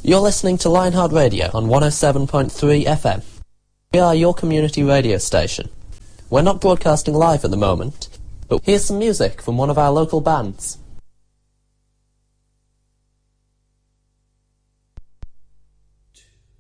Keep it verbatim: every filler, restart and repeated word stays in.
You're listening to Lionheart Radio on one oh seven point three F M. We are your community radio station. We're not broadcasting live at the moment, but here's some music from one of our local bands.